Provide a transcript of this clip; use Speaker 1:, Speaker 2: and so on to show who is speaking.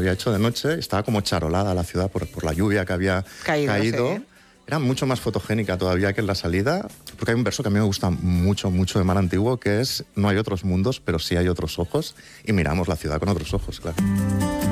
Speaker 1: había hecho de noche, estaba como charolada la ciudad por la lluvia que había caído.
Speaker 2: Sí.
Speaker 1: Era mucho más fotogénica todavía que en la salida, porque hay un verso que a mí me gusta mucho, mucho de Mar Antiguo, que es: no hay otros mundos, pero sí hay otros ojos, y miramos la ciudad con otros ojos, claro.